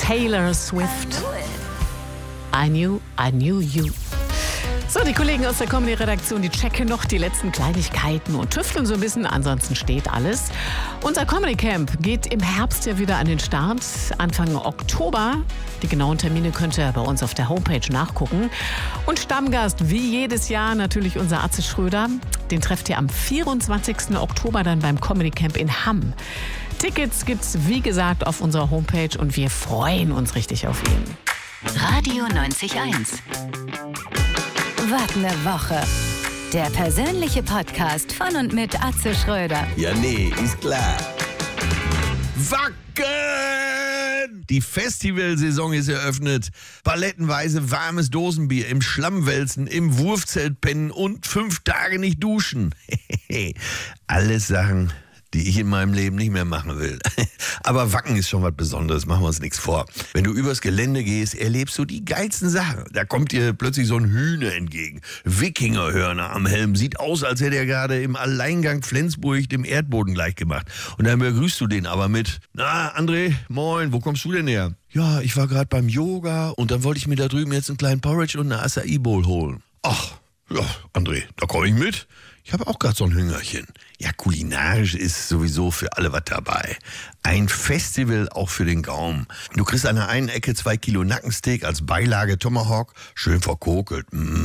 Taylor Swift. I knew you. So, die Kollegen aus der Comedy-Redaktion, die checken noch die letzten Kleinigkeiten und tüfteln so ein bisschen. Ansonsten steht alles. Unser Comedy-Camp geht im Herbst ja wieder an den Start, Anfang Oktober. Die genauen Termine könnt ihr bei uns auf der Homepage nachgucken. Und Stammgast, wie jedes Jahr, natürlich unser Atze Schröder. Den trefft ihr am 24. Oktober dann beim Comedy-Camp in Hamm. Tickets gibt's, wie gesagt, auf unserer Homepage und wir freuen uns richtig auf ihn. Radio 90.1. Was ne Woche. Der persönliche Podcast von und mit Atze Schröder. Ja, nee, ist klar. Wacken! Die Festivalsaison ist eröffnet. Palettenweise warmes Dosenbier, im Schlammwälzen, im Wurfzelt pennen und 5 Tage nicht duschen. Alles Sachen, die ich in meinem Leben nicht mehr machen will. Aber Wacken ist schon was Besonderes, machen wir uns nichts vor. Wenn du übers Gelände gehst, erlebst du die geilsten Sachen. Da kommt dir plötzlich so ein Hühner entgegen. Wikingerhörner am Helm. Sieht aus, als hätte er gerade im Alleingang Flensburg dem Erdboden gleichgemacht. Und dann begrüßt du den aber mit: Na, André, moin, wo kommst du denn her? Ja, ich war gerade beim Yoga und dann wollte ich mir da drüben jetzt einen kleinen Porridge und eine Acai Bowl holen. Ach, ja, André, da komme ich mit. Ich habe auch gerade so ein Hüngerchen. Ja, kulinarisch ist sowieso für alle was dabei. Ein Festival auch für den Gaumen. Du kriegst an der einen Ecke 2 Kilo Nackensteak als Beilage Tomahawk, schön verkokelt.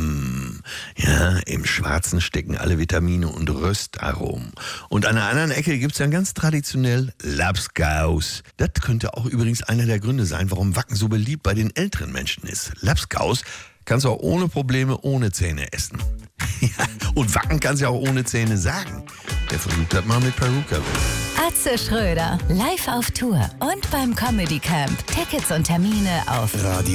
Ja, im Schwarzen stecken alle Vitamine und Röstaromen. Und an der anderen Ecke gibt's dann ganz traditionell Labskaus. Das könnte auch übrigens einer der Gründe sein, warum Wacken so beliebt bei den älteren Menschen ist. Labskaus kannst du auch ohne Probleme ohne Zähne essen. Ja, und Wacken kannst du ja auch ohne Zähne sagen. Der versucht das mal mit Peruka. Atze Schröder, live auf Tour und beim Comedy Camp. Tickets und Termine auf Radio